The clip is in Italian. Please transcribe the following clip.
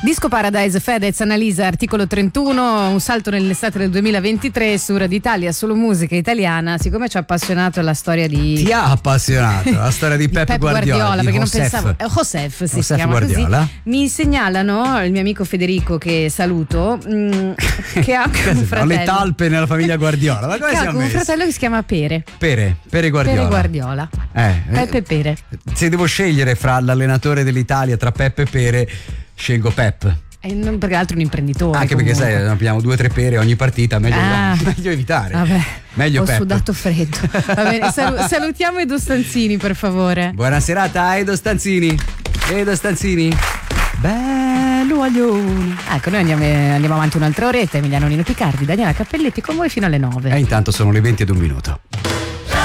Disco Paradise, Fedez, Annalisa, articolo 31, un salto nell'estate del 2023 su Radio Italia, solo musica italiana. Siccome ci ha appassionato la storia di... Ti ha appassionato la storia di Pep Guardiola, perché Josef. non pensavo... Josef si Josef chiama Guardiola. così. Mi segnalano, il mio amico Federico, che saluto, che ha un fratello... le talpe nella famiglia Guardiola. Ma come che si ha è un messo? fratello che si chiama Pere Pere Guardiola. Pere Guardiola. Peppe Pere. Se devo scegliere fra l'allenatore dell'Italia, tra Peppe e Pere, scelgo Pep. Non perché l'altro è un imprenditore. Anche comunque. perché sai, abbiamo 2 o 3 pere ogni partita, meglio evitare. Vabbè, meglio ho Pep. sudato freddo. Va bene, salutiamo Edo Stanzini, per favore. Buona serata, Edo Stanzini. Bello aglione. Ecco, noi andiamo avanti un'altra oretta. Emiliano Nino Picardi, Daniela Cappelletti con voi fino alle 9. E intanto sono le 20 ed un minuto.